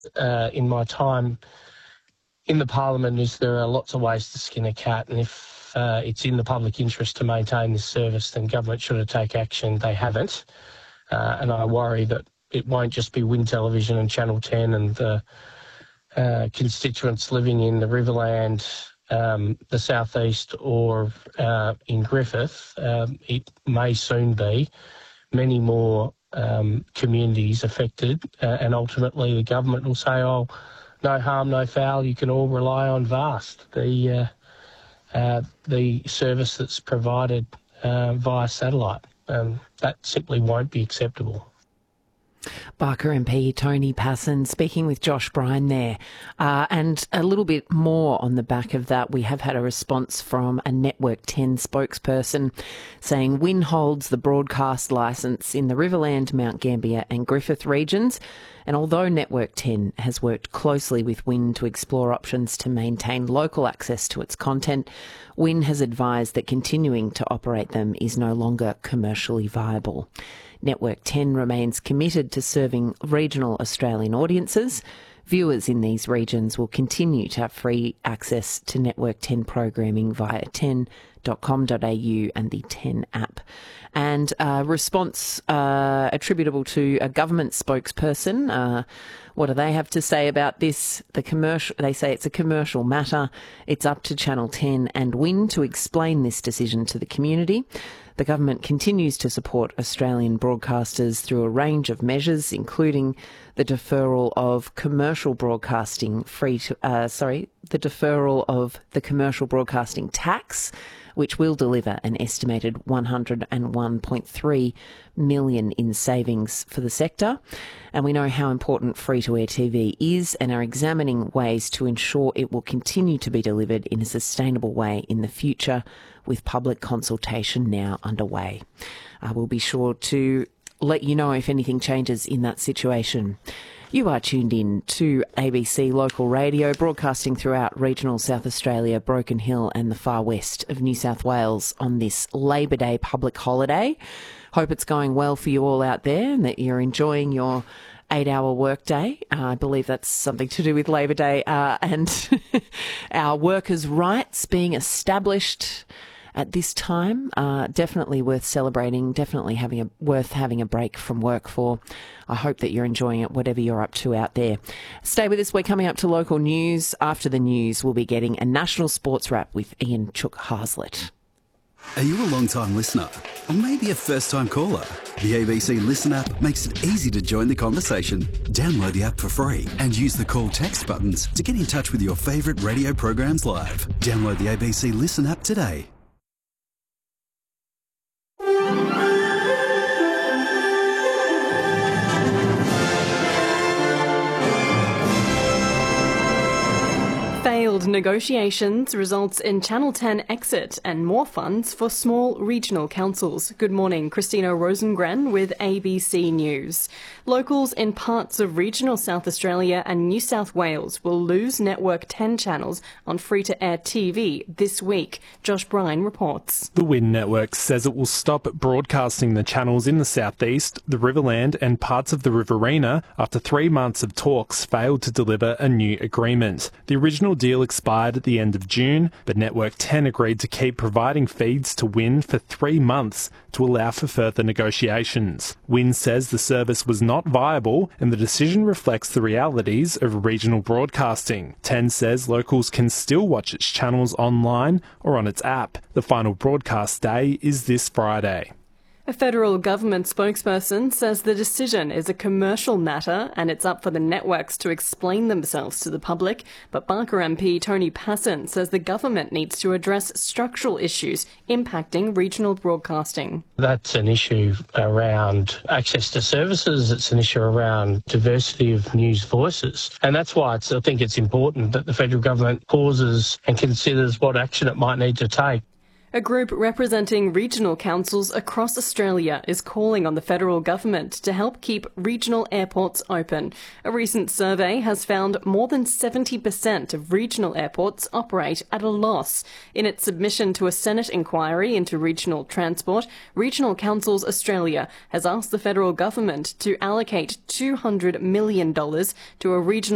in my time in the Parliament is there are lots of ways to skin a cat, and if it's in the public interest to maintain this service, then government should have taken action. They haven't, and I worry that it won't just be Win Television and Channel 10 and the constituents living in the Riverland, the southeast or in Griffith. It may soon be many more communities affected, and ultimately the government will say, oh, no harm, no foul, you can all rely on VAST, the service that's provided via satellite. That simply won't be acceptable. Barker MP Tony Passon speaking with Josh Bryan there. And a little bit more on the back of that, we have had a response from a Network 10 spokesperson saying Win holds the broadcast licence in the Riverland, Mount Gambier and Griffith regions. And although Network 10 has worked closely with Win to explore options to maintain local access to its content, Win has advised that continuing to operate them is no longer commercially viable. Network 10 remains committed to serving regional Australian audiences. Viewers in these regions will continue to have free access to Network 10 programming via 10.com.au and the 10 app. And a response attributable to a government spokesperson. What do they have to say about this? They say it's a commercial matter. It's up to Channel 10 and Win to explain this decision to the community. The government continues to support Australian broadcasters through a range of measures, including the deferral of commercial broadcasting the deferral of the commercial broadcasting tax, which will deliver an estimated $101.3 million in savings for the sector. And we know how important free-to-air TV is and are examining ways to ensure it will continue to be delivered in a sustainable way in the future, with public consultation now underway. We'll be sure to let you know if anything changes in that situation. You are tuned in to ABC Local Radio, broadcasting throughout regional South Australia, Broken Hill and the far west of New South Wales on this Labor Day public holiday. Hope it's going well for you all out there and that you're enjoying your 8-hour workday. I believe that's something to do with Labor Day and our workers' rights being established at this time. Definitely worth celebrating, definitely worth having a break from work for. I hope that you're enjoying it, whatever you're up to out there. Stay with us. We're coming up to local news. After the news, we'll be getting a national sports wrap with Ian Chook Haslett. Are you a long-time listener? Or maybe a first-time caller? The ABC Listen app makes it easy to join the conversation. Download the app for free and use the call text buttons to get in touch with your favourite radio programs live. Download the ABC Listen app today. Failed negotiations results in Channel 10 exit and more funds for small regional councils. Good morning, Christina Rosengren with ABC News. Locals in parts of regional South Australia and New South Wales will lose Network 10 channels on free-to-air TV this week. Josh Bryan reports. The Win Network says it will stop broadcasting the channels in the southeast, the Riverland and parts of the Riverina after 3 months of talks failed to deliver a new agreement. The original deal expired at the end of June, but Network 10 agreed to keep providing feeds to Win for 3 months to allow for further negotiations. Win says the service was not viable and the decision reflects the realities of regional broadcasting. 10 says locals can still watch its channels online or on its app. The final broadcast day is this Friday. A federal government spokesperson says the decision is a commercial matter and it's up for the networks to explain themselves to the public, but Barker MP Tony Passon says the government needs to address structural issues impacting regional broadcasting. That's an issue around access to services, it's an issue around diversity of news voices, and that's why I think it's important that the federal government pauses and considers what action it might need to take. A group representing regional councils across Australia is calling on the federal government to help keep regional airports open. A recent survey has found more than 70% of regional airports operate at a loss. In its submission to a Senate inquiry into regional transport, Regional Councils Australia has asked the federal government to allocate $200 million to a regional